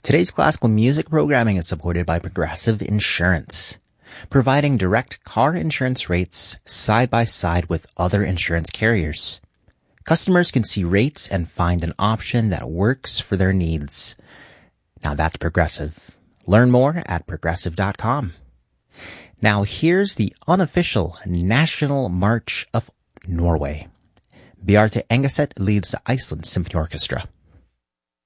Today's classical music programming is supported by Progressive Insurance, providing direct car insurance rates side by side with other insurance carriers. Customers can see rates and find an option that works for their needs. Now that's Progressive. Learn more at progressive.com. Now here's the unofficial National March of Norway. Bjarte Engeset leads the Iceland Symphony Orchestra.